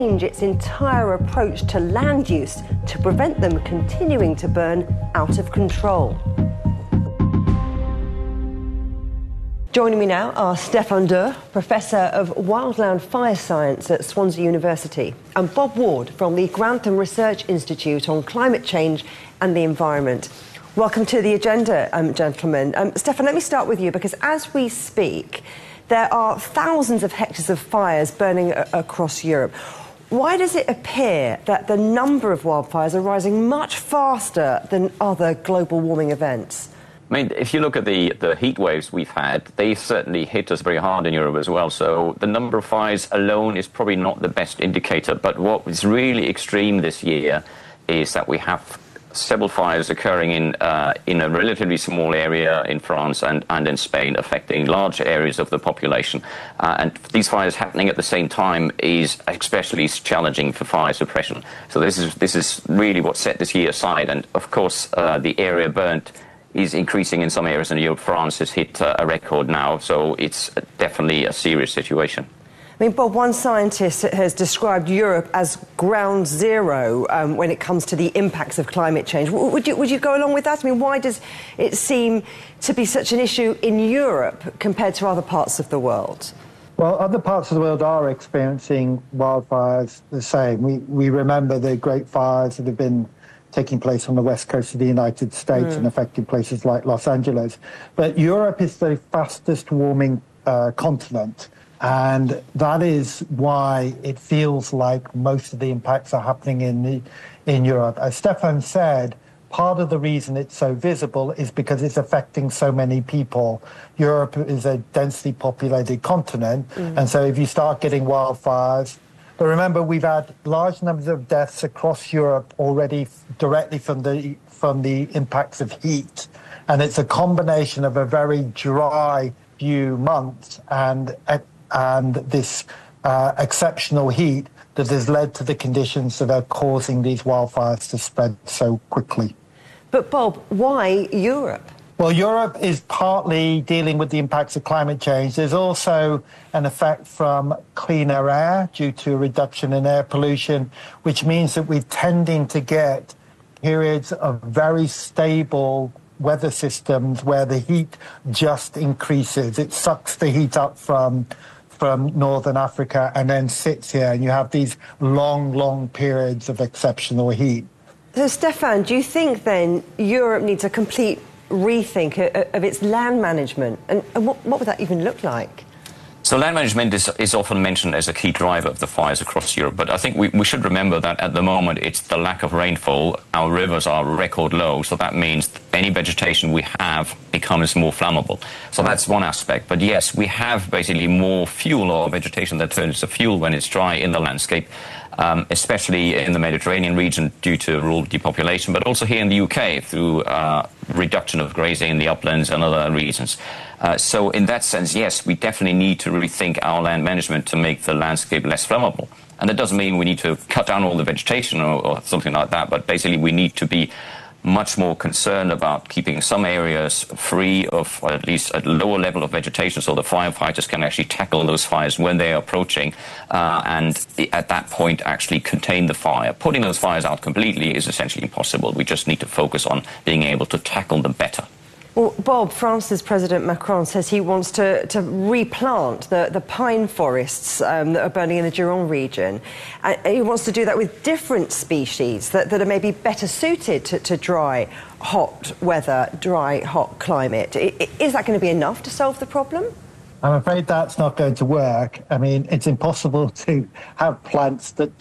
change its entire approach to land use to prevent them continuing to burn out of control. Joining me now are Stefan Dürr, Professor of Wildland Fire Science at Swansea University, and Bob Ward from the Grantham Research Institute on Climate Change and the Environment. Welcome to the agenda, gentlemen. Stefan, let me start with you, because as we speak, there are thousands of hectares of fires burning across Europe. Why does it appear that the number of wildfires are rising much faster than other global warming events? I mean, if you look at the heat waves we've had, they certainly hit us very hard in Europe as well. So the number of fires alone is probably not the best indicator. But what is really extreme this year is that we have several fires occurring in a relatively small area in France and in Spain, affecting large areas of the population. And these fires happening at the same time is especially challenging for fire suppression. So this is really what set this year aside. And of course, the area burnt is increasing in some areas in Europe. France has hit a record now, so it's definitely a serious situation. I mean, Bob, one scientist has described Europe as ground zero when it comes to the impacts of climate change. Would you go along with that? I mean, why does it seem to be such an issue in Europe compared to other parts of the world? Well, other parts of the world are experiencing wildfires the same. We remember the great fires that have been taking place on the west coast of the United States and affecting places like Los Angeles. But Europe is the fastest warming continent. And that is why it feels like most of the impacts are happening in Europe. As Stefan said, part of the reason it's so visible is because it's affecting so many people. Europe is a densely populated continent, and so if you start getting wildfires, but remember, we've had large numbers of deaths across Europe already directly from the impacts of heat, and it's a combination of a very dry few months and this exceptional heat that has led to the conditions that are causing these wildfires to spread so quickly. But Bob, why Europe? Well, Europe is partly dealing with the impacts of climate change. There's also an effect from cleaner air due to a reduction in air pollution, which means that we're tending to get periods of very stable weather systems where the heat just increases. It sucks the heat up from northern Africa and then sits here, and you have these long periods of exceptional heat. So, Stefan, do you think then Europe needs a complete rethink of its land management? And what would that even look like? So land management is often mentioned as a key driver of the fires across Europe, but I think we should remember that at the moment it's the lack of rainfall. Our rivers are record low, so that means any vegetation we have becomes more flammable. So that's one aspect. But yes, we have basically more fuel or vegetation that turns to fuel when it's dry in the landscape, especially in the Mediterranean region due to rural depopulation, but also here in the UK through reduction of grazing in the uplands and other reasons. So in that sense, yes, we definitely need to rethink our land management to make the landscape less flammable. And that doesn't mean we need to cut down all the vegetation or something like that, but basically we need to be much more concerned about keeping some areas free of, or at least a lower level of vegetation, so the firefighters can actually tackle those fires when they are approaching, and at that point actually contain the fire. Putting those fires out completely is essentially impossible. We just need to focus on being able to tackle them better. Well, Bob, France's President Macron says he wants to replant the pine forests that are burning in the Gironde region. He wants to do that with different species that are maybe better suited to dry, hot weather, dry, hot climate. Is that going to be enough to solve the problem? I'm afraid that's not going to work. I mean, it's impossible to have plants that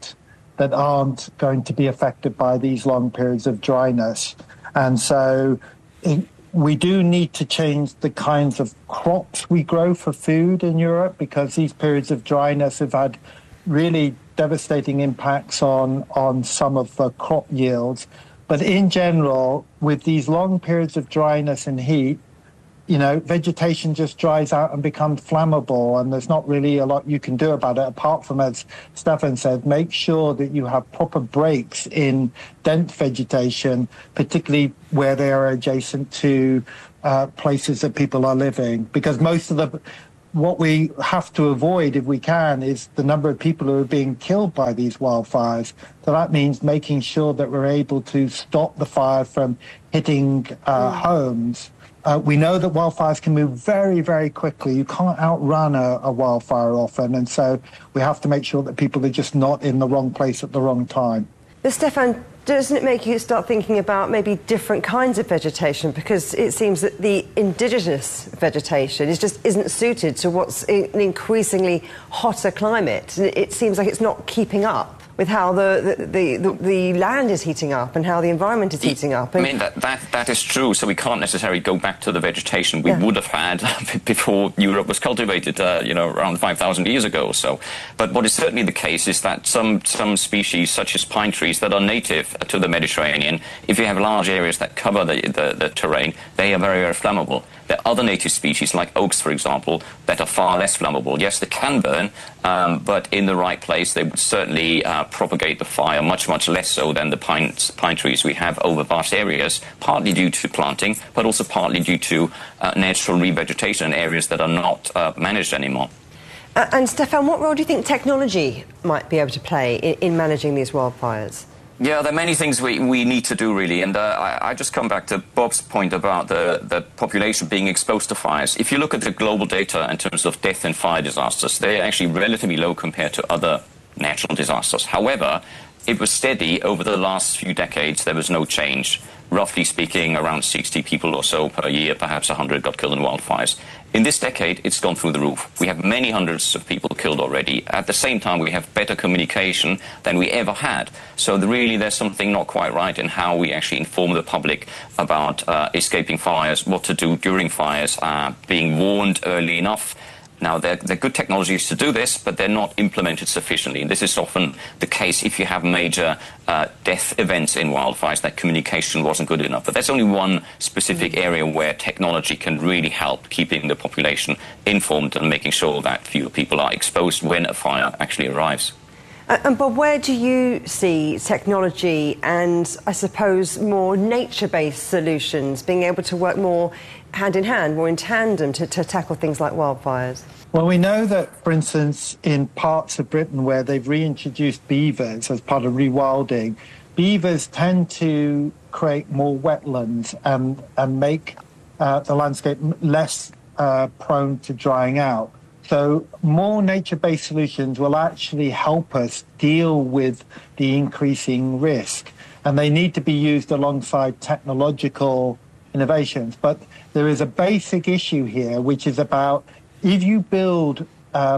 aren't going to be affected by these long periods of dryness. And so we do need to change the kinds of crops we grow for food in Europe, because these periods of dryness have had really devastating impacts on some of the crop yields. But in general, with these long periods of dryness and heat, you know, vegetation just dries out and becomes flammable, and there's not really a lot you can do about it, apart from, as Stefan said, make sure that you have proper breaks in dense vegetation, particularly where they are adjacent to places that people are living, because most of what we have to avoid, if we can, is the number of people who are being killed by these wildfires. So that means making sure that we're able to stop the fire from hitting homes. We know that wildfires can move very, very quickly. You can't outrun a wildfire often. And so we have to make sure that people are just not in the wrong place at the wrong time. But Stefan, doesn't it make you start thinking about maybe different kinds of vegetation? Because it seems that the indigenous vegetation isn't suited to what's an increasingly hotter climate. It seems like it's not keeping up with how the land is heating up and how the environment is heating up. I mean, that is true. So we can't necessarily go back to the vegetation we would have had before Europe was cultivated, around 5,000 years ago or so. But what is certainly the case is that some species, such as pine trees, that are native to the Mediterranean, if you have large areas that cover the terrain, they are very, very flammable. There are other native species, like oaks, for example, that are far less flammable. Yes, they can burn, but in the right place, they would certainly propagate the fire much, much less so than the pine trees we have over vast areas, partly due to planting, but also partly due to natural revegetation in areas that are not managed anymore. And Stefan, what role do you think technology might be able to play in managing these wildfires? Yeah, there are many things we need to do, really. And I just come back to Bob's point about the population being exposed to fires. If you look at the global data in terms of death and fire disasters, they're actually relatively low compared to other natural disasters. However, it was steady over the last few decades. There was no change. Roughly speaking, around 60 people or so per year, perhaps 100 got killed in wildfires. In this decade, it's gone through the roof. We have many hundreds of people killed already. At the same time, we have better communication than we ever had. So really, there's something not quite right in how we actually inform the public about escaping fires, what to do during fires, being warned early enough. Now, they're good technologies to do this, but they're not implemented sufficiently. And this is often the case if you have major death events in wildfires, that communication wasn't good enough. But that's only one specific area where technology can really help keeping the population informed and making sure that fewer people are exposed when a fire actually arrives. And Bob, where do you see technology and, I suppose, more nature-based solutions being able to work more hand in hand, more in tandem to tackle things like wildfires? Well, we know that, for instance, in parts of Britain where they've reintroduced beavers as part of rewilding, beavers tend to create more wetlands and make the landscape less prone to drying out. So more nature-based solutions will actually help us deal with the increasing risk. And they need to be used alongside technological innovations. But there is a basic issue here, which is about if you build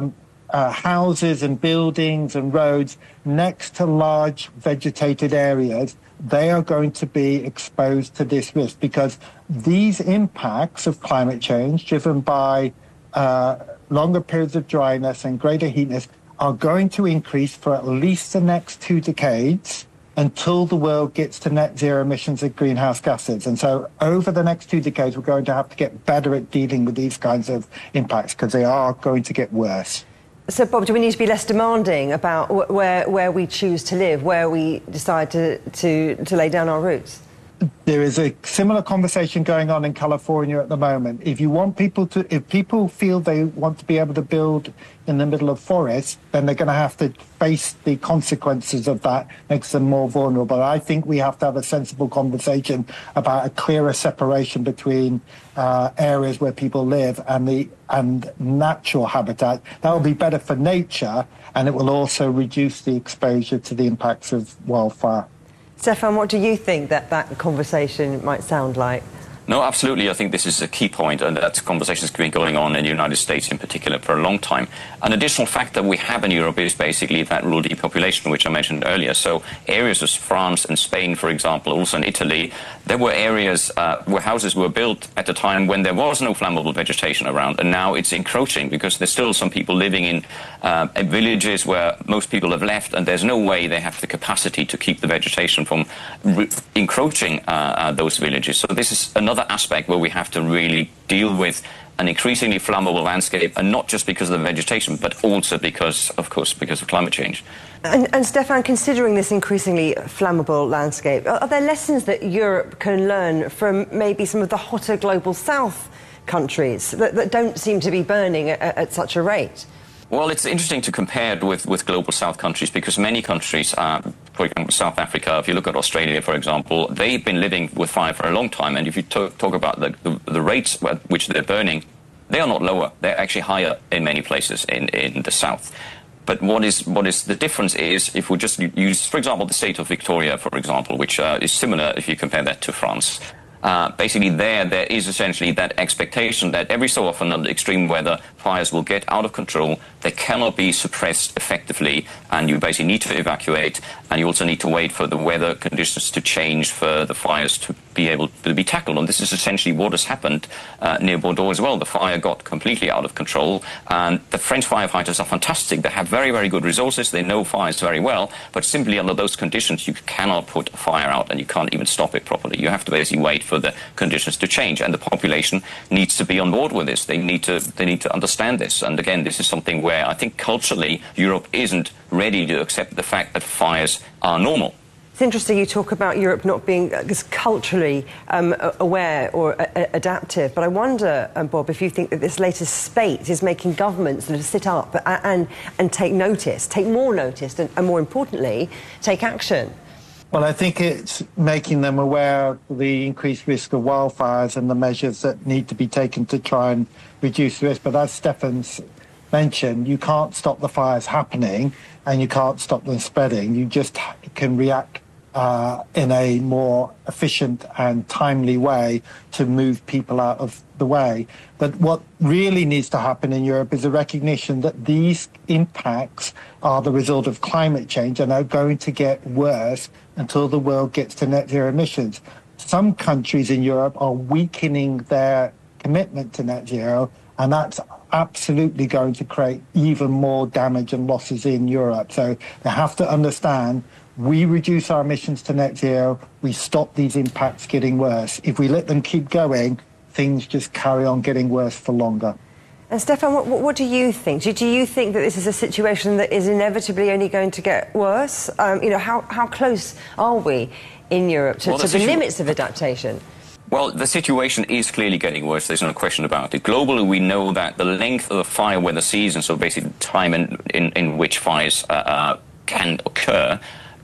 houses and buildings and roads next to large vegetated areas, they are going to be exposed to this risk because these impacts of climate change driven by longer periods of dryness and greater heatness are going to increase for at least the next 2 decades until the world gets to net zero emissions of greenhouse gases. And so over the next 2 decades, we're going to have to get better at dealing with these kinds of impacts because they are going to get worse. So, Bob, do we need to be less demanding about where we choose to live, where we decide to lay down our roots? There is a similar conversation going on in California at the moment. If people feel they want to be able to build in the middle of forests, then they're going to have to face the consequences of that, makes them more vulnerable. I think we have to have a sensible conversation about a clearer separation between areas where people live and natural habitat. That will be better for nature, and it will also reduce the exposure to the impacts of wildfire. Stefan, what do you think that conversation might sound like? No, absolutely. I think this is a key point, and that conversation has been going on in the United States in particular for a long time. An additional fact that we have in Europe is basically that rural depopulation, which I mentioned earlier. So areas of France and Spain, for example, also in Italy, there were areas where houses were built at a time when there was no flammable vegetation around, and now it's encroaching because there's still some people living in villages where most people have left, and there's no way they have the capacity to keep the vegetation from encroaching those villages. So this is another aspect where we have to really deal with an increasingly flammable landscape, and not just because of the vegetation, but also because, of course, because of climate change. And Stefan, considering this increasingly flammable landscape, are there lessons that Europe can learn from maybe some of the hotter global south countries that don't seem to be burning at such a rate? Well, it's interesting to compare it with global south countries, because many countries, for example, South Africa, if you look at Australia, for example, they've been living with fire for a long time. And if you talk about the rates at which they're burning, they are not lower. They're actually higher in many places in the south. But what is the difference is, if we just use, for example, the state of Victoria, for example, which is similar if you compare that to France. Basically there is essentially that expectation that every so often under extreme weather, fires will get out of control. They cannot be suppressed effectively, and you basically need to evacuate, and you also need to wait for the weather conditions to change for the fires to be able to be tackled. And this is essentially what has happened near Bordeaux as well. The fire got completely out of control, and the French firefighters are fantastic. They have very, very good resources. They know fires very well, but simply under those conditions, you cannot put a fire out, and you can't even stop it properly. You have to basically wait for the conditions to change, and the population needs to be on board with this. They need to understand this. And again, this is something where I think culturally Europe isn't ready to accept the fact that fires are normal. It's interesting you talk about Europe not being culturally aware or adaptive, but I wonder, Bob, if you think that this latest spate is making governments sort of sit up and take notice, take more notice, and more importantly, take action. Well, I think it's making them aware of the increased risk of wildfires and the measures that need to be taken to try and reduce the risk. But as Stefan's mentioned, you can't stop the fires happening and you can't stop them spreading. You just can react in a more efficient and timely way to move people out of the way. But what really needs to happen in Europe is a recognition that these impacts are the result of climate change and are going to get worse until the world gets to net zero emissions. Some countries in Europe are weakening their commitment to net zero, and that's absolutely going to create even more damage and losses in Europe. So they have to understand, we reduce our emissions to net zero, we stop these impacts getting worse. If we let them keep going, things just carry on getting worse for longer. And Stefan, what do you think? Do you think that this is a situation that is inevitably only going to get worse? How close are we in Europe to the limits of adaptation? Well, the situation is clearly getting worse. There's no question about it. Globally, we know that the length of the fire weather season, so basically the time in which fires can occur,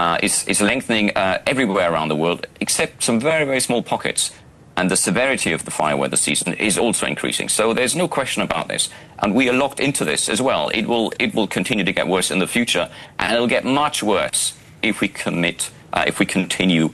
is lengthening everywhere around the world, except some very, very small pockets. And the severity of the fire weather season is also increasing. So there's no question about this. And we are locked into this as well. It will continue to get worse in the future, and it'll get much worse if we continue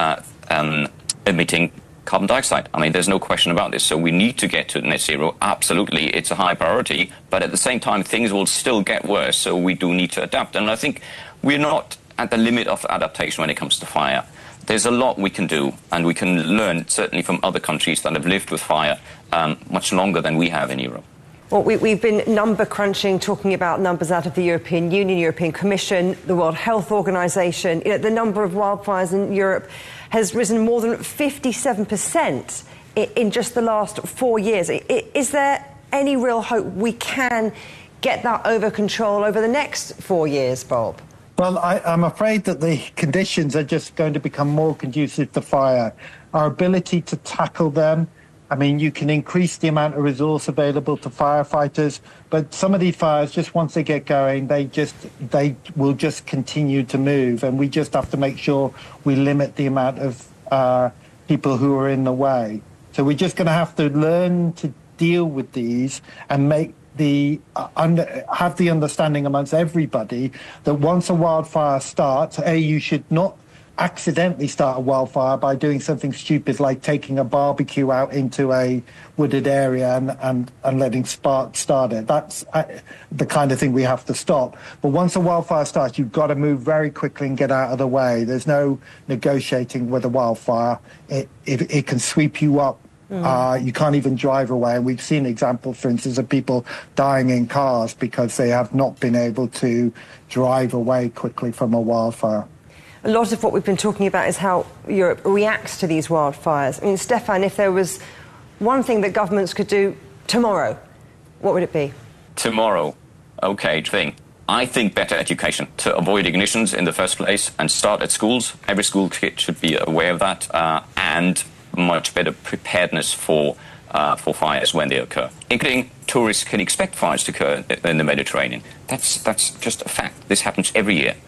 emitting carbon dioxide. I mean, there's no question about this. So we need to get to net zero. Absolutely, it's a high priority. But at the same time, things will still get worse. So we do need to adapt. And I think we're not at the limit of adaptation when it comes to fire. There's a lot we can do, and we can learn certainly from other countries that have lived with fire much longer than we have in Europe. Well, we've been number crunching, talking about numbers out of the European Union, European Commission, the World Health Organization. The number of wildfires in Europe has risen more than 57% in just the last 4 years. Is there any real hope we can get that over control over the next 4 years, Bob? Well, I'm afraid that the conditions are just going to become more conducive to fire. Our ability to tackle them, I mean, you can increase the amount of resource available to firefighters, but some of these fires, just once they get going, they will just continue to move, and we just have to make sure we limit the amount of people who are in the way. So we're just going to have to learn to deal with these and have the understanding amongst everybody that once a wildfire starts, you should not accidentally start a wildfire by doing something stupid like taking a barbecue out into a wooded area and letting sparks start it. That's the kind of thing we have to stop. But once a wildfire starts, you've got to move very quickly and get out of the way. There's no negotiating with a wildfire. It can sweep you up. You can't even drive away. And we've seen examples, for instance, of people dying in cars because they have not been able to drive away quickly from a wildfire. A lot of what we've been talking about is how Europe reacts to these wildfires. I mean, Stefan, if there was one thing that governments could do tomorrow, what would it be? Tomorrow? Okay, I think better education to avoid ignitions in the first place and start at schools. Every school kid should be aware of that, and much better preparedness for for fires when they occur, including tourists can expect fires to occur in the Mediterranean. That's just a fact. This happens every year.